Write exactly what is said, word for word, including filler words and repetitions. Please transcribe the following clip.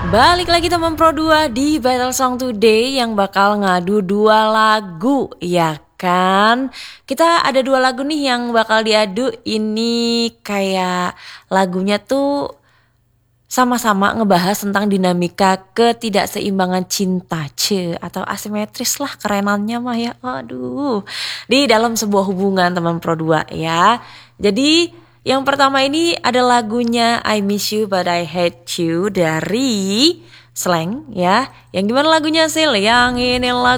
Balik lagi teman Pro dua di Battle Song Today yang bakal ngadu dua lagu, ya kan? Kita ada dua lagu nih yang bakal diadu. Ini kayak lagunya tuh sama-sama ngebahas tentang dinamika ketidakseimbangan cinta, ce, atau asimetris lah kerenannya mah ya. Aduh, di dalam sebuah hubungan teman Pro dua ya. Jadi yang pertama ini ada lagunya I Miss You But I Hate You dari Slank ya. Yang gimana lagunya sih? Yang ini lagu